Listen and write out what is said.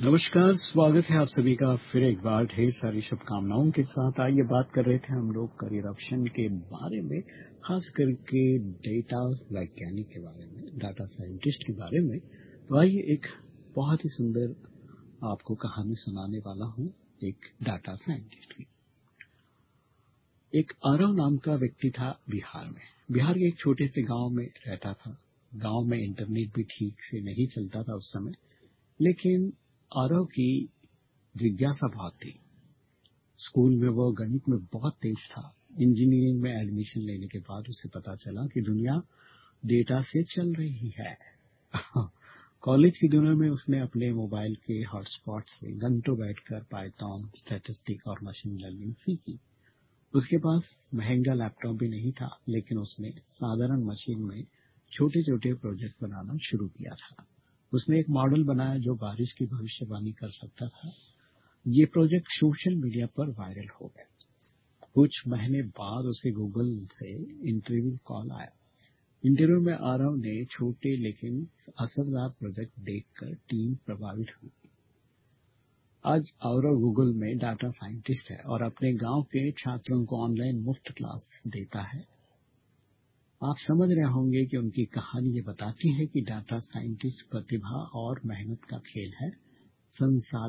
नमस्कार, स्वागत है आप सभी का फिर एक बार ढेर सारी शुभकामनाओं के साथ। आइए बात कर रहे थे हम लोग करियर ऑप्शन के बारे में, खास करके डेटा वैज्ञानिक के बारे में, डाटा साइंटिस्ट के बारे में। तो आइए एक बहुत ही सुंदर आपको कहानी सुनाने वाला हूँ एक डाटा साइंटिस्ट की। एक आरव नाम का व्यक्ति था बिहार में। बिहार के एक छोटे से गांव में रहता था। गांव में इंटरनेट भी ठीक से नहीं चलता था उस समय, लेकिन आरव की जिज्ञासा बहुत थी। स्कूल में वो गणित में बहुत तेज था। इंजीनियरिंग में एडमिशन लेने के बाद उसे पता चला कि दुनिया डेटा से चल रही है। कॉलेज की दिनों में उसने अपने मोबाइल के हॉटस्पॉट से घंटों बैठकर पाइथन, स्टैटिस्टिक और मशीन लर्निंग सीखी। उसके पास महंगा लैपटॉप भी नहीं था, लेकिन उसने साधारण मशीन में छोटे छोटे प्रोजेक्ट बनाना शुरू किया था। उसने एक मॉडल बनाया जो बारिश की भविष्यवाणी कर सकता था। ये प्रोजेक्ट सोशल मीडिया पर वायरल हो गया। कुछ महीने बाद उसे गूगल से इंटरव्यू कॉल आया। इंटरव्यू में आरव ने छोटे लेकिन असरदार प्रोजेक्ट देखकर टीम प्रभावित हुई। आज आरव गूगल में डाटा साइंटिस्ट है और अपने गांव के छात्रों को ऑनलाइन मुफ्त क्लास देता है। आप समझ रहे होंगे कि उनकी कहानी ये बताती है कि डाटा साइंटिस्ट प्रतिभा और मेहनत का खेल है। संसार